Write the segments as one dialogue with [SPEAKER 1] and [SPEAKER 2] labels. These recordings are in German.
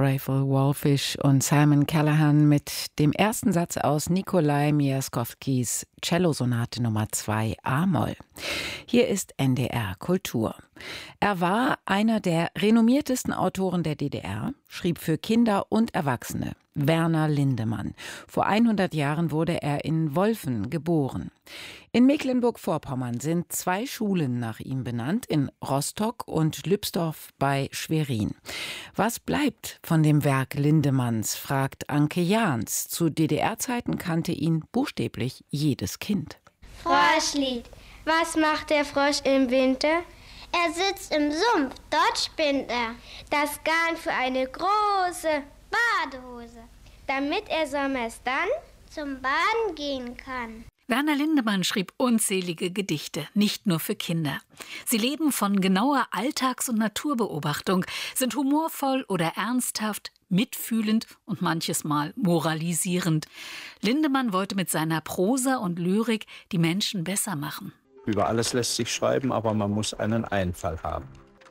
[SPEAKER 1] Rachel Wolfish und Simon Callahan mit dem ersten Satz aus Nikolai Miaskowskis Cellosonate Nummer 2 a-Moll. Hier ist NDR Kultur. Er war einer der renommiertesten Autoren der DDR, schrieb für Kinder und Erwachsene. Werner Lindemann. Vor 100 Jahren wurde er in Wolfen geboren. In Mecklenburg-Vorpommern sind 2 Schulen nach ihm benannt, in Rostock und Lübsdorf bei Schwerin. Was bleibt von dem Werk Lindemanns, fragt Anke Jahns. Zu DDR-Zeiten kannte ihn buchstäblich jedes Kind.
[SPEAKER 2] Froschlied. Was macht der Frosch im Winter? Er sitzt im Sumpf, dort spinnt er. Das Garn für eine große Badehose, damit er sommers dann zum Baden gehen kann.
[SPEAKER 3] Werner Lindemann schrieb unzählige Gedichte, nicht nur für Kinder. Sie leben von genauer Alltags- und Naturbeobachtung, sind humorvoll oder ernsthaft, mitfühlend und manches Mal moralisierend. Lindemann wollte mit seiner Prosa und Lyrik die Menschen besser machen.
[SPEAKER 4] Über alles lässt sich schreiben, aber man muss einen Einfall haben.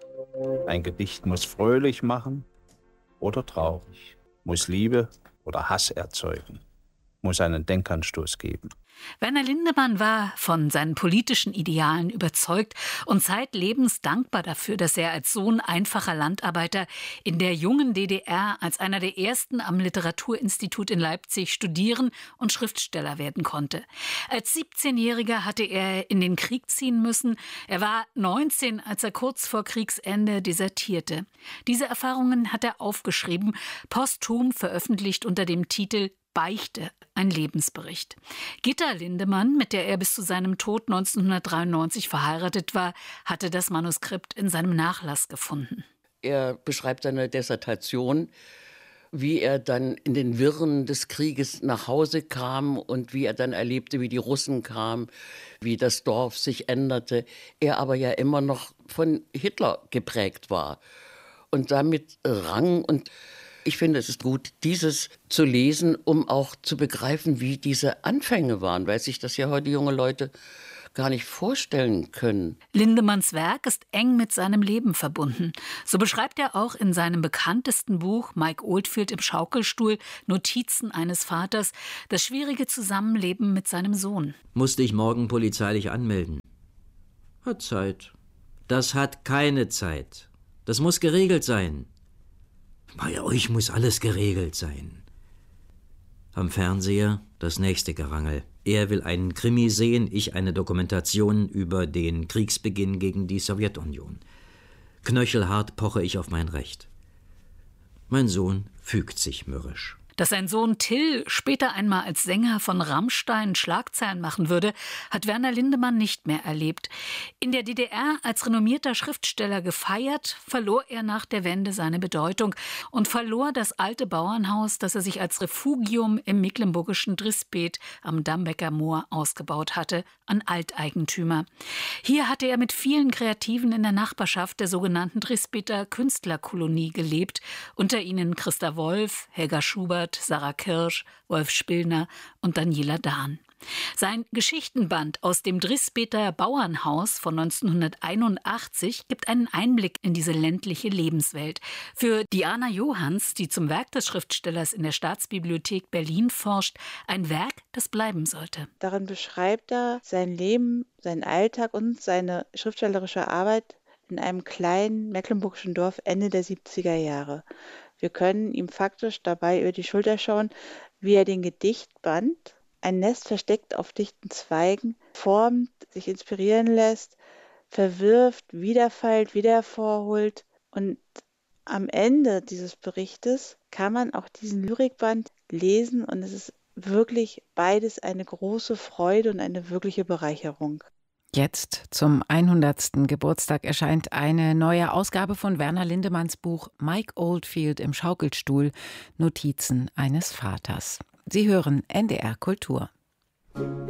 [SPEAKER 4] Ein Gedicht muss fröhlich machen oder traurig, muss Liebe oder Hass erzeugen, muss einen Denkanstoß geben.
[SPEAKER 3] Werner Lindemann war von seinen politischen Idealen überzeugt und zeitlebens dankbar dafür, dass er als Sohn einfacher Landarbeiter in der jungen DDR als einer der ersten am Literaturinstitut in Leipzig studieren und Schriftsteller werden konnte. Als 17-Jähriger hatte er in den Krieg ziehen müssen. Er war 19, als er kurz vor Kriegsende desertierte. Diese Erfahrungen hat er aufgeschrieben, posthum veröffentlicht unter dem Titel Beichte, ein Lebensbericht. Gitta Lindemann, mit der er bis zu seinem Tod 1993 verheiratet war, hatte das Manuskript in seinem Nachlass gefunden.
[SPEAKER 5] Er beschreibt seine Dissertation, wie er dann in den Wirren des Krieges nach Hause kam und wie er dann erlebte, wie die Russen kamen, wie das Dorf sich änderte. Er aber ja immer noch von Hitler geprägt war und damit rang. Und ich finde, es ist gut, dieses zu lesen, um auch zu begreifen, wie diese Anfänge waren, weil sich das ja heute junge Leute gar nicht vorstellen können.
[SPEAKER 3] Lindemanns Werk ist eng mit seinem Leben verbunden. So beschreibt er auch in seinem bekanntesten Buch Mike Oldfield im Schaukelstuhl, Notizen eines Vaters, das schwierige Zusammenleben mit seinem Sohn.
[SPEAKER 6] Musste ich morgen polizeilich anmelden? Hat Zeit. Das hat keine Zeit. Das muss geregelt sein. Bei euch muss alles geregelt sein. Am Fernseher das nächste Gerangel. Er will einen Krimi sehen, ich eine Dokumentation über den Kriegsbeginn gegen die Sowjetunion. Knöchelhart poche ich auf mein Recht. Mein Sohn fügt sich mürrisch.
[SPEAKER 3] Dass sein Sohn Till später einmal als Sänger von Rammstein Schlagzeilen machen würde, hat Werner Lindemann nicht mehr erlebt. In der DDR als renommierter Schriftsteller gefeiert, verlor er nach der Wende seine Bedeutung und verlor das alte Bauernhaus, das er sich als Refugium im mecklenburgischen Drispeet am Dambecker Moor ausgebaut hatte, an Alteigentümer. Hier hatte er mit vielen Kreativen in der Nachbarschaft der sogenannten Drispeter Künstlerkolonie gelebt, unter ihnen Christa Wolf, Helga Schubert, Sarah Kirsch, Wolf Spillner und Daniela Dahn. Sein Geschichtenband aus dem Drispeter Bauernhaus von 1981 gibt einen Einblick in diese ländliche Lebenswelt. Für Diana Johanns, die zum Werk des Schriftstellers in der Staatsbibliothek Berlin forscht, ein Werk, das bleiben sollte.
[SPEAKER 7] Darin beschreibt er sein Leben, seinen Alltag und seine schriftstellerische Arbeit in einem kleinen mecklenburgischen Dorf Ende der 70er Jahre. Wir können ihm faktisch dabei über die Schulter schauen, wie er den Gedichtband, ein Nest versteckt auf dichten Zweigen, formt, sich inspirieren lässt, verwirft, wiederfeilt, wieder hervorholt. Und am Ende dieses Berichtes kann man auch diesen Lyrikband lesen und es ist wirklich beides eine große Freude und eine wirkliche Bereicherung.
[SPEAKER 1] Jetzt zum 100. Geburtstag erscheint eine neue Ausgabe von Werner Lindemanns Buch Mike Oldfield im Schaukelstuhl, Notizen eines Vaters. Sie hören NDR Kultur.